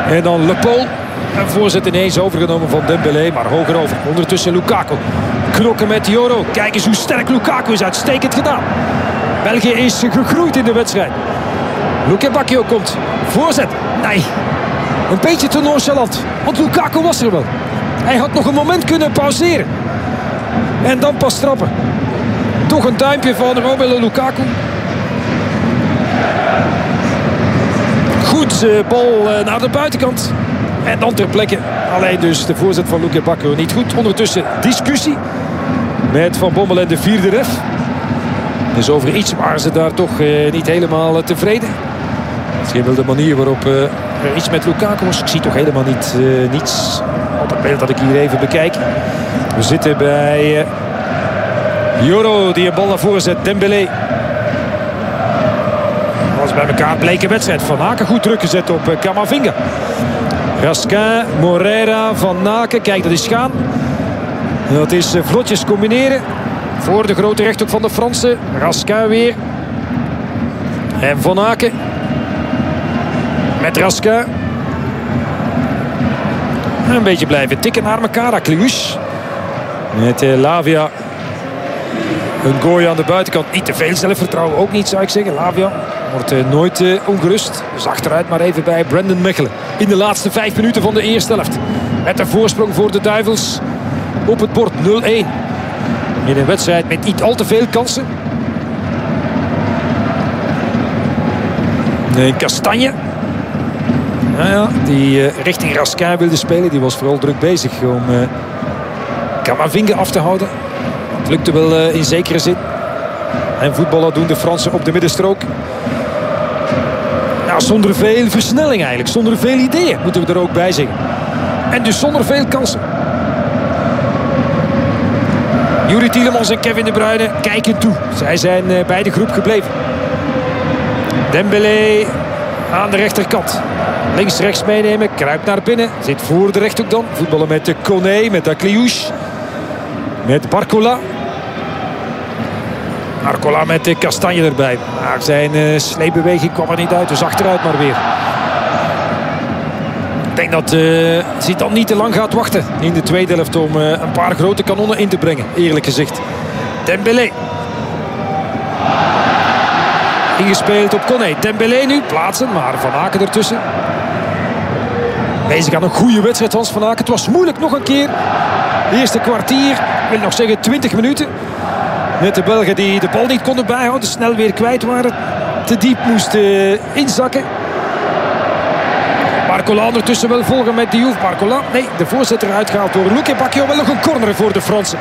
En dan Le Paul. Een voorzet ineens overgenomen van Dembélé, maar hoger over. Ondertussen Lukaku. Knokken met Joro. Kijk eens hoe sterk Lukaku is. Uitstekend gedaan. België is gegroeid in de wedstrijd. Luke Bacchio komt. Voorzet. Nee. Een beetje te nonchalant. Want Lukaku was er wel. Hij had nog een moment kunnen pauzeren. En dan pas trappen. Toch een duimpje van Romelu Lukaku. Goed, bal naar de buitenkant. En dan ter plekke. Alleen dus de voorzet van Luke Bacchio niet goed. Ondertussen discussie met Van Bommel en de vierde ref. Dus over iets waren ze daar toch niet helemaal tevreden. Misschien wel de manier waarop er iets met Lukaku was. Ik zie toch helemaal niets op het beeld dat ik hier even bekijk. We zitten bij Joro die een bal naar voren zet. Dembélé. Was bij elkaar een bleke wedstrijd. Van Aken goed druk gezet op Camavinga. Raskin, Moreira, Van Aken. Kijk, dat is gaan. Dat is vlotjes combineren. Voor de grote rechthoek van de Fransen. Raskin weer. En Van Aken. Met Raskin. Een beetje blijven tikken naar elkaar. Akliouche. Met Lavia. Een gooi aan de buitenkant. Niet te veel zelfvertrouwen. Ook niet, zou ik zeggen. Lavia wordt nooit ongerust. Dus achteruit maar even bij Brandon Mechelen. In de laatste 5 minuten van de eerste helft. Met een voorsprong voor de Duivels. Op het bord 0-1. In een wedstrijd met niet al te veel kansen. Castagne. Nou ja, die richting Raskin wilde spelen. Die was vooral druk bezig om Camavinga af te houden. Het lukte wel in zekere zin. En voetballen doen de Fransen op de middenstrook. Nou, zonder veel versnelling eigenlijk. Zonder veel ideeën, moeten we er ook bij zeggen. En dus zonder veel kansen. Youri Tielemans en Kevin De Bruyne kijken toe. Zij zijn bij de groep gebleven. Dembélé aan de rechterkant. Links-rechts meenemen. Kruipt naar binnen. Zit voor de rechthoek dan. Voetballen met de Koné, met Akliouche. Met Barcola. Barcola met de Castagne erbij. Maar zijn sleepbeweging kwam er niet uit. Dus achteruit maar weer. Ik denk dat Zidane niet te lang gaat wachten in de tweede helft om een paar grote kanonnen in te brengen. Eerlijk gezegd. Dembélé. Ingespeeld op Koné. Dembélé nu plaatsen, maar Van Aken ertussen. Bezig aan een goede wedstrijd, Hans Van Aken. Het was moeilijk nog een keer. De eerste kwartier, ik wil nog zeggen 20 minuten. Met de Belgen die de bal niet konden bijhouden. Snel weer kwijt waren. Te diep moesten inzakken. Barcola ondertussen wel volgen met Diouf. Barcola, nee, de voorzet eruit gehaald door Luke Bacchio. Wel nog een corner voor de Fransen.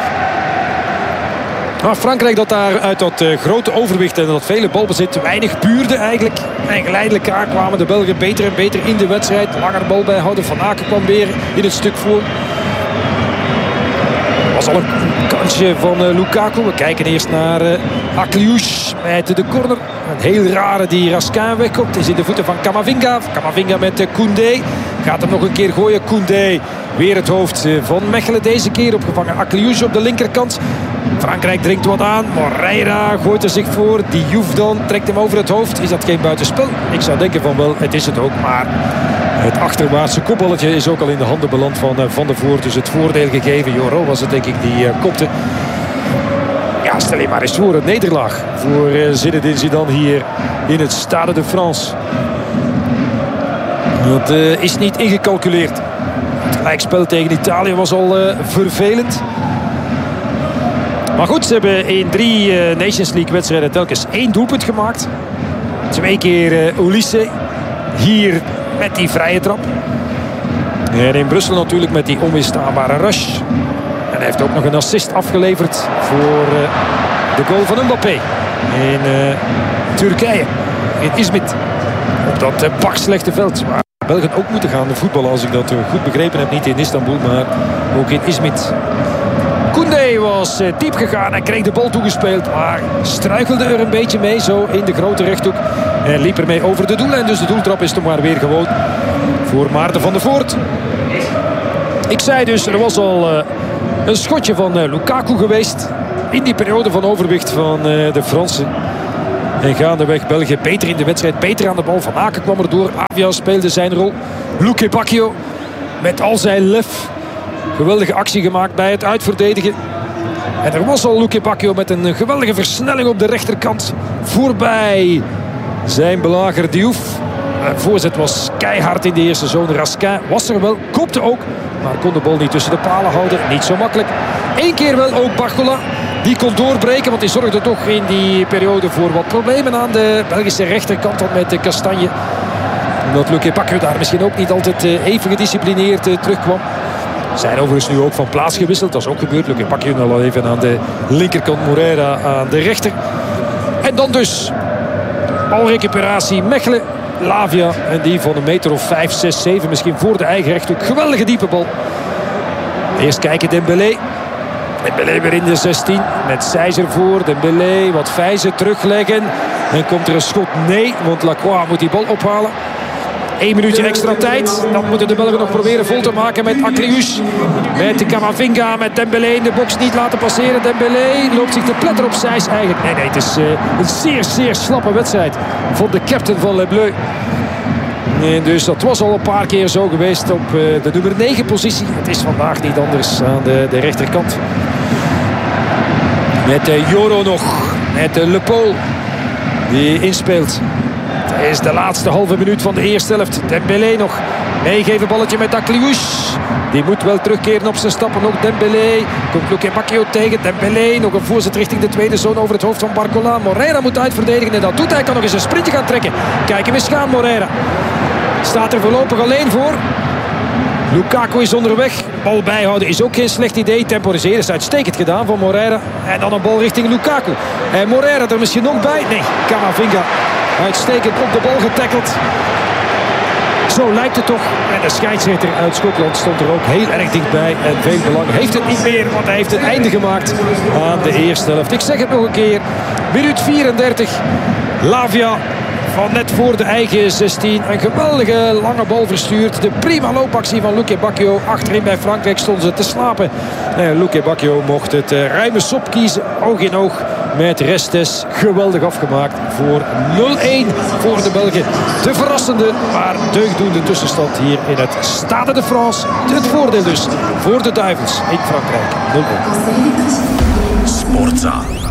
Maar Frankrijk dat daar uit dat grote overwicht en dat vele balbezit weinig puurde eigenlijk. En geleidelijk aan kwamen de Belgen beter en beter in de wedstrijd. Langer bal bijhouden. Van Aken kwam weer in het stuk voor. Was al een kansje van Lukaku. We kijken eerst naar Akliouche met de corner. Een heel rare die Raskin wegkomt. Is in de voeten van Camavinga. Camavinga met Koundé. Gaat hem nog een keer gooien. Koundé. Weer het hoofd van Mechelen. Deze keer opgevangen. Akliouche op de linkerkant. Frankrijk dringt wat aan. Moreira gooit er zich voor. Diouf dan trekt hem over het hoofd. Is dat geen buitenspel? Ik zou denken van wel. Het is het ook. Maar het achterwaartse kopballetje is ook al in de handen beland van Van der Voort. Dus het voordeel gegeven. Joro was het denk ik die kopte. Ja, stel je maar eens voor een nederlaag voor Zinedine Zidane hier in het Stade de France. Dat is niet ingecalculeerd. Het gelijkspel tegen Italië was al vervelend. Maar goed, ze hebben in 3 Nations League wedstrijden telkens 1 doelpunt gemaakt. 2 keer Olise. Hier met die vrije trap. En in Brussel natuurlijk met die onweerstaanbare rush. En hij heeft ook nog een assist afgeleverd voor de goal van Mbappé. In Turkije. In Izmit. Op dat bakslechte veld. Waar Belgen ook moeten gaan voetballen als ik dat goed begrepen heb. Niet in Istanbul, maar ook in Izmit. Koundé was diep gegaan en kreeg de bal toegespeeld. Maar struikelde er een beetje mee zo in de grote rechthoek. En liep ermee over de doellijn. Dus de doeltrap is toch maar weer gewoon voor Maarten van der Voort. Ik zei dus, er was al een schotje van Lukaku geweest. In die periode van overwicht van de Fransen. En gaandeweg België beter in de wedstrijd. Beter aan de bal. Van Aken kwam erdoor. Avia speelde zijn rol. Luque Bacchio met al zijn lef. Geweldige actie gemaakt bij het uitverdedigen. En er was al Luque Bacchio met een geweldige versnelling op de rechterkant. Voorbij zijn belager Diouf. Voorzet was keihard in de eerste zone. Raskin was er wel, kopte ook. Maar kon de bal niet tussen de palen houden. Niet zo makkelijk. Eén keer wel ook Barcola. Die kon doorbreken, want die zorgde toch in die periode voor wat problemen aan de Belgische rechterkant. Dan met de Kastanje. Omdat Luque Bacchio daar misschien ook niet altijd even gedisciplineerd terugkwam. Zijn overigens nu ook van plaats gewisseld. Dat is ook gebeurd. Luque Bacchio al even aan de linkerkant. Moreira aan de rechter. En dan dus balrecuperatie. Mechelen. Lavia. En die van een meter of 5, 6, 7. Misschien voor de eigen rechthoek. Geweldige diepe bal. Eerst kijken Dembélé. Dembélé weer in de 16. Met Seizer voor. Dembélé wat Vijzen terugleggen. En komt er een schot? Nee. Want Lacroix moet die bal ophalen. 1 minuutje extra tijd. Dan moeten de Belgen nog proberen vol te maken met Akliouche. Met Camavinga. Met Dembélé in de box niet laten passeren. Dembélé loopt zich te pletter op Sijs eigenlijk. Nee, het is een zeer, zeer slappe wedstrijd van de captain van Les Bleus. En dus dat was al een paar keer zo geweest op de nummer 9 positie. Het is vandaag niet anders aan de rechterkant. Met Joro nog. Met Le Paul die inspeelt. Het is de laatste halve minuut van de eerste helft. Dembélé nog. Meegeven balletje met Akliouche. Die moet wel terugkeren op zijn stappen. Nog Dembélé. Komt Luque Bacchio tegen. Dembélé. Nog een voorzet richting de tweede zone over het hoofd van Barcola. Moreira moet uitverdedigen en dat doet hij. Kan nog eens een sprintje gaan trekken. Kijk hem eens gaan, Moreira. Staat er voorlopig alleen voor. Lukaku is onderweg. Bal bijhouden is ook geen slecht idee. Temporiseren is uitstekend gedaan van Moreira. En dan een bal richting Lukaku. En Moreira er misschien nog bij. Nee, Camavinga. Uitstekend op de bal getackeld. Zo lijkt het toch. En de scheidsrechter uit Schotland stond er ook heel erg dichtbij. En veel belang heeft het niet meer. Want hij heeft het einde gemaakt aan de eerste helft. Ik zeg het nog een keer. Minuut 34. Lavia van net voor de eigen 16. Een geweldige lange bal verstuurd. De prima loopactie van Luque Bacchio. Achterin bij Frankrijk stonden ze te slapen. Luque Bacchio mocht het ruime sop kiezen. Oog in oog met Restes. Geweldig afgemaakt voor 0-1 voor de Belgen. De verrassende, maar deugdoende tussenstand hier in het Stade de France. Het voordeel dus voor de Duivels in Frankrijk. 0-1. Sportza.